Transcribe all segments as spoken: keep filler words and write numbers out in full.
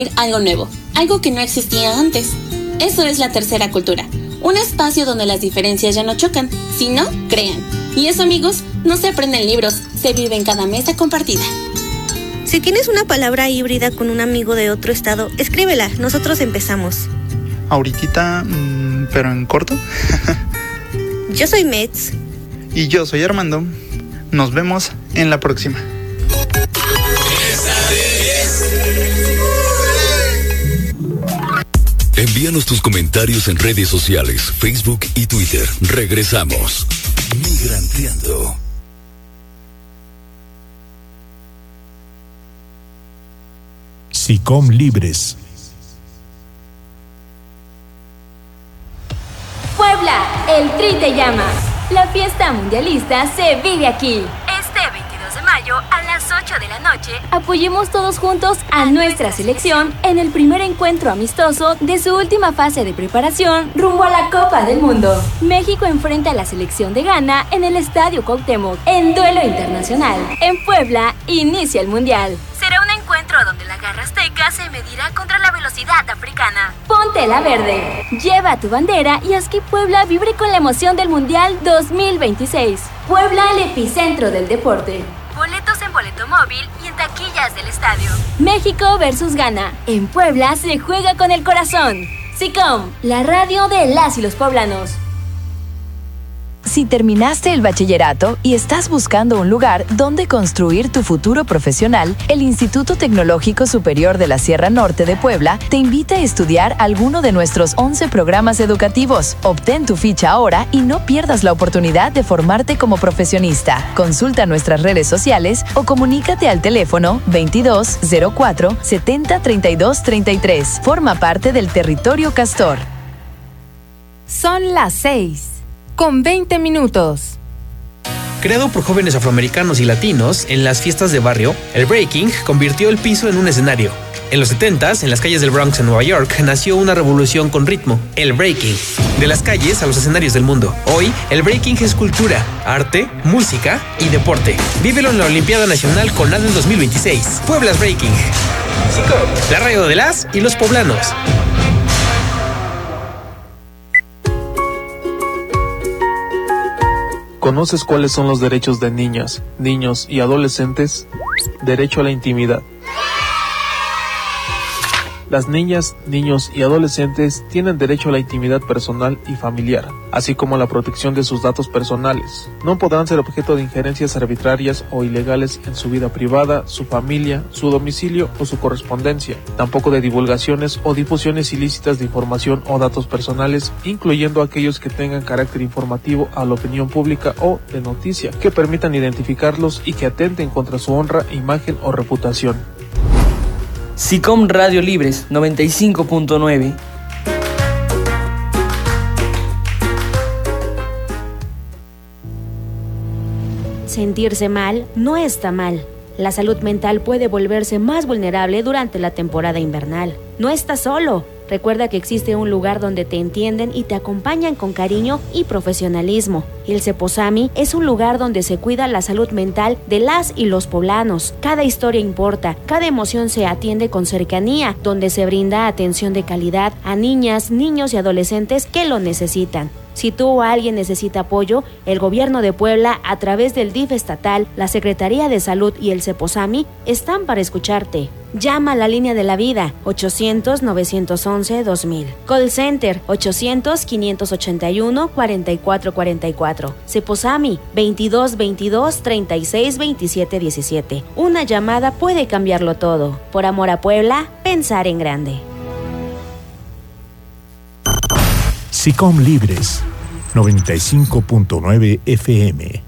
algo nuevo, algo que no existía antes. Eso es la tercera cultura, un espacio donde las diferencias ya no chocan, sino crean. Y eso, amigos, no se aprende en libros, se vive en cada mesa compartida. Si tienes una palabra híbrida con un amigo de otro estado, escríbela, nosotros empezamos. Ahorita, mmm, pero en corto. Yo soy Mets. Y yo soy Armando. Nos vemos en la próxima. Envíanos tus comentarios en redes sociales, Facebook y Twitter. Regresamos. Migranteando. SICOM Libres. Puebla, el Tri te llama. La fiesta mundialista se vive aquí. Este veintidós de mayo a las ocho de la noche, apoyemos todos juntos a nuestra selección en el primer encuentro amistoso de su última fase de preparación rumbo a la Copa del Mundo. México enfrenta a la selección de Ghana en el Estadio Cuauhtémoc en duelo internacional. En Puebla inicia el Mundial. Será un encuentro donde la garra azteca se medirá contra la velocidad africana. Ponte la verde, lleva tu bandera y haz que Puebla vibre con la emoción del Mundial dos mil veintiséis. Puebla, el epicentro del deporte. Boletos en boleto móvil y en taquillas del estadio. México versus Ghana. En Puebla se juega con el corazón. SICOM, la radio de las y los poblanos. Si terminaste el bachillerato y estás buscando un lugar donde construir tu futuro profesional, el Instituto Tecnológico Superior de la Sierra Norte de Puebla te invita a estudiar alguno de nuestros once programas educativos. Obtén tu ficha ahora y no pierdas la oportunidad de formarte como profesionista. Consulta nuestras redes sociales o comunícate al teléfono veintidós cero cuatro setenta treinta y dos treinta y tres. Forma parte del territorio Castor. Son las seis. Con veinte minutos. Creado por jóvenes afroamericanos y latinos en las fiestas de barrio, el breaking convirtió el piso en un escenario. En los setentas, en las calles del Bronx en Nueva York, nació una revolución con ritmo, el breaking. De las calles a los escenarios del mundo. Hoy, el breaking es cultura, arte, música y deporte. Vívelo en la Olimpiada Nacional con ADEN dos mil veintiséis. Puebla's Breaking. La radio de las y los poblanos. ¿Conoces cuáles son los derechos de niñas, niños y adolescentes? Derecho a la intimidad. Las niñas, niños y adolescentes tienen derecho a la intimidad personal y familiar, así como a la protección de sus datos personales. No podrán ser objeto de injerencias arbitrarias o ilegales en su vida privada, su familia, su domicilio o su correspondencia, tampoco de divulgaciones o difusiones ilícitas de información o datos personales, incluyendo aquellos que tengan carácter informativo a la opinión pública o de noticia, que permitan identificarlos y que atenten contra su honra, imagen o reputación. SICOM Radio Libres noventa y cinco punto nueve. Sentirse mal no está mal. La salud mental puede volverse más vulnerable durante la temporada invernal. No estás solo. Recuerda que existe un lugar donde te entienden y te acompañan con cariño y profesionalismo. El Ceposami es un lugar donde se cuida la salud mental de las y los poblanos. Cada historia importa, cada emoción se atiende con cercanía, donde se brinda atención de calidad a niñas, niños y adolescentes que lo necesitan. Si tú o alguien necesita apoyo, el Gobierno de Puebla, a través del D I F estatal, la Secretaría de Salud y el Ceposami, están para escucharte. Llama a la línea de la vida, ochocientos, novecientos once, dos mil. Call Center, ochocientos, quinientos ochenta y uno, cuarenta y cuatro cuarenta y cuatro. Ceposami, veintidós veintidós, treinta y seis, veintisiete diecisiete. Una llamada puede cambiarlo todo. Por amor a Puebla, pensar en grande. SICOM Libres, noventa y cinco punto nueve F M.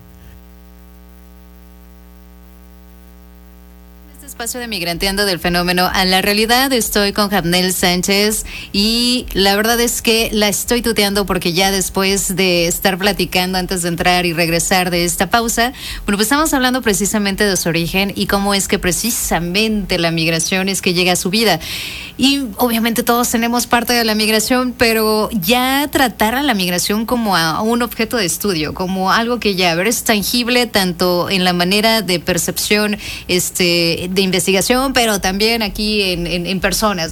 Espacio de Migranteando del Fenómeno a la Realidad. Estoy con Jabnel Sánchez y la verdad es que la estoy tuteando porque ya después de estar platicando antes de entrar y regresar de esta pausa, bueno, pues estamos hablando precisamente de su origen y cómo es que precisamente la migración es que llega a su vida. y obviamente todos tenemos parte de la migración, pero ya tratar a la migración como a un objeto de estudio, como algo que ya a ver, es tangible tanto en la manera de percepción este, de investigación, pero también aquí en, en, en personas.